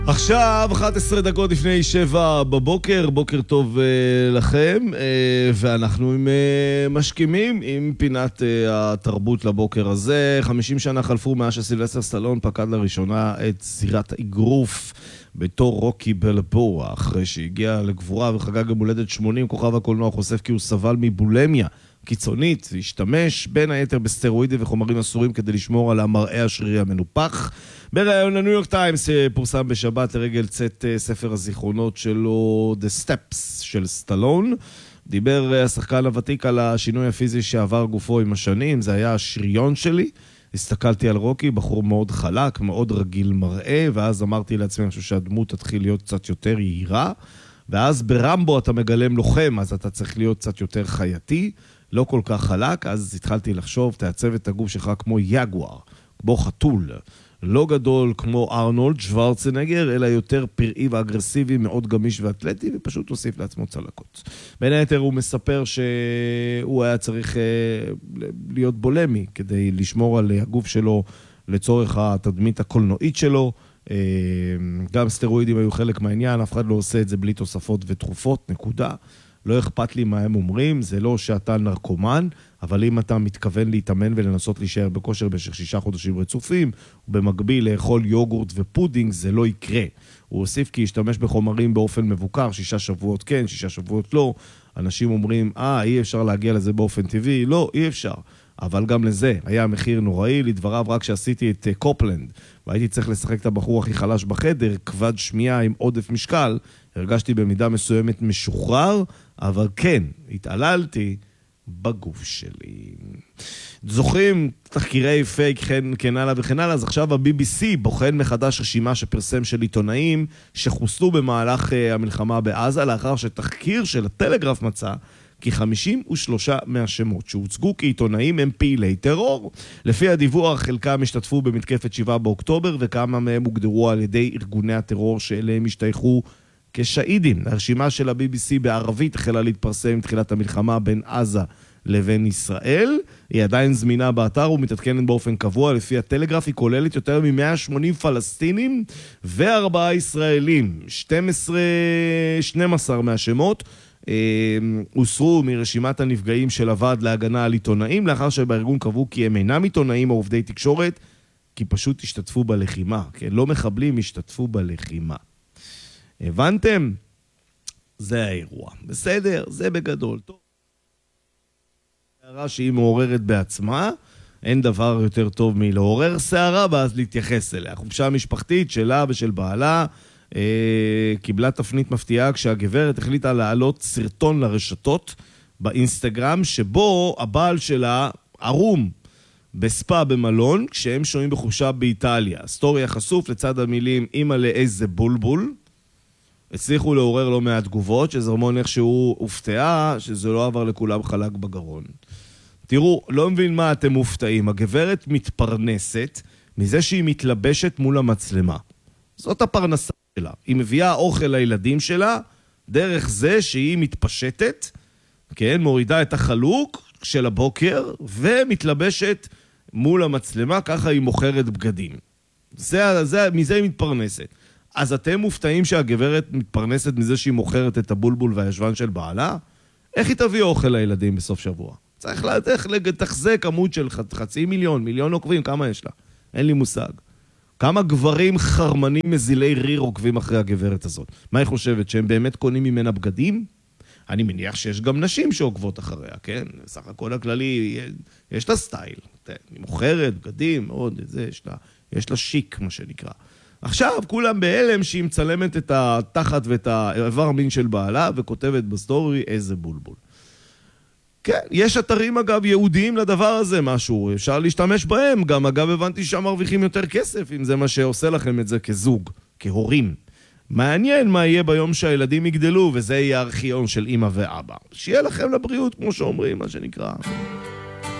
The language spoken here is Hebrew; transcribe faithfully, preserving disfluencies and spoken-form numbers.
עכשיו אחת עשרה דקות לפני שבע בבוקר, בוקר טוב uh, לכם, uh, ואנחנו עם uh, משכימים עם פינת uh, התרבות לבוקר הזה. חמישים שנה חלפו מאז שסילבסטר סטלון פקד לראשונה את זירת האגרוף בתור רוקי בלבואה, אחרי שהגיע לגבורה וחגג גם הולדת שמונים. כוכב הקולנוע חושף כי הוא סבל מבולמיה קיצונית, והשתמש בין היתר בסטרואידים וחומרים אסורים כדי לשמור על המראה השרירי המנופח. בראיון לניו יורק טיימס פורסם בשבת לרגל צאת ספר הזיכרונות שלו The Steps של סטלון, דיבר השחקן הוותיק על השינוי הפיזי שעבר גופו עם השנים. זה היה השריון שלי, הסתכלתי על רוקי, בחור מאוד חלק, מאוד רגיל מראה, ואז אמרתי לעצמי, אני חושב שהדמות תתחיל להיות קצת יותר יהירה, ואז ברמבו אתה מגלם לוחם, אז אתה צריך להיות קצת יותר חייתי, לא כל כך חלק. אז התחלתי לחשוב, תעצב את הגוף שלך כמו יגואר, כמו חתול, לא גדול כמו ארנולד שוורצנגר, אלא יותר פראי ואגרסיבי, מאוד גמיש ואתלטי, ופשוט הוסיף לעצמו צלקות. בין היתר הוא מספר שהוא היה צריך להיות בולמי, כדי לשמור על הגוף שלו לצורך התדמית הקולנועית שלו. גם סטרואידים היו חלק מהעניין, אף אחד לא עושה את זה בלי תוספות ותרופות, נקודה. לא אכפת לי מה הם אומרים, זה לא שאתה נרקומן, אבל אם אתה מתכוון להתאמן ולנסות להישאר בכושר במשך שישה חודשים רצופים, ובמקביל לאכול יוגורט ופודינג, זה לא יקרה. הוא הוסיף כי ישתמש בחומרים באופן מבוקר, שישה שבועות כן, שישה שבועות לא. אנשים אומרים, אה, אי אפשר להגיע לזה באופן טבעי. לא, אי אפשר. אבל גם לזה היה מחיר נוראי. לדבריו, רק שעשיתי את קופלנד, והייתי צריך לשחק את הבחור הכי חלש בחדר, כבד שמיעה עם עודף משקל, הרגשתי במידה מסוימת משוחרר, אבל כן, התעללתי בגוף שלי. זוכרים תחקירי פייק, כן, כן הלאה וכן הלאה. אז עכשיו ה-בי בי סי בוחן מחדש רשימה שפרסם של עיתונאים שחוסלו במהלך uh, המלחמה בעזה, לאחר שתחקיר של הטלגרף מצא כי חמישים ושלושה מהשמות שהוצגו כעיתונאים הם פעילי טרור. לפי הדיווח, חלקם השתתפו במתקפת שבעה באוקטובר, וכמה מהם הוגדרו על ידי ארגוני הטרור שאליהם השתייכו כשהידים. הרשימה של ה-בי בי סי בערבית החלה להתפרסם עם תחילת המלחמה בין עזה לבין ישראל. היא עדיין זמינה באתר ומתעדכנת באופן קבוע. לפי הטלגרף היא כוללת יותר מ-מאה ושמונים פלסטינים וארבעה ישראלים. שתים עשרה, שנים עשר מהשמות הוסרו מרשימת הנפגעים של הוועד להגנה על עיתונאים, לאחר שבארגון קבעו כי הם אינם עיתונאים או עובדי תקשורת, כי פשוט השתתפו בלחימה. כן? לא מחבלים, השתתפו בלחימה. הבנתם? זה האירוע. בסדר, זה בגדול. טוב. הערה שהיא מעוררת בעצמה, אין דבר יותר טוב מלעורר שערה ואז להתייחס אליה. חופשה המשפחתית שלה ושל בעלה אה, קיבלה תפנית מפתיעה כשהגברת החליטה להעלות סרטון לרשתות באינסטגרם, שבו הבעל שלה ערום בספה במלון כשהם שוהים בחופשה באיטליה. סטוריה חשוף לצד המילים אמא לאיזה בולבול. הצליחו לעורר לא מעט תגובות, שזרמון איכשהו הופתעה, שזה לא עבר לכולם חלק בגרון. תראו, לא מבין מה אתם מופתעים. הגברת מתפרנסת מזה שהיא מתלבשת מול המצלמה. זאת הפרנסה שלה. היא מביאה אוכל לילדים שלה, דרך זה שהיא מתפשטת, כן, מורידה את החלוק של הבוקר, ומתלבשת מול המצלמה, ככה היא מוכרת בגדים. זה, זה, מזה היא מתפרנסת. אז אתם מופתעים שהגברת מתפרנסת מזה שהיא מוכרת את הבולבול והישבן של בעלה? איך היא תביא אוכל לילדים בסוף שבוע? צריך לתחזק עמוד של חצי מיליון, מיליון עוקבים, כמה יש לה? אין לי מושג. כמה גברים חרמנים מזילי ריר עוקבים אחרי הגברת הזאת? מה היא חושבת? שהם באמת קונים ממנה בגדים? אני מניח שיש גם נשים שעוקבות אחריה, כן? סך הכל הכללי, יש לה סטייל. היא מוכרת בגדים, מאוד, זה, יש לה, יש לה שיק, מה שנקרא. עכשיו, כולם בהלם שהיא מצלמת את התחת ואת האיבר המין של בעלה, וכותבת בסטורי איזה בולבול. כן, יש אתרים אגב יהודיים לדבר הזה משהו, אפשר להשתמש בהם, גם אגב הבנתי שם מרוויחים יותר כסף, אם זה מה שעושה לכם את זה כזוג, כהורים. מעניין מה יהיה ביום שהילדים יגדלו, וזה יהיה הארכיון של אמא ואבא. שיהיה לכם לבריאות, כמו שאומרים, מה שנקרא.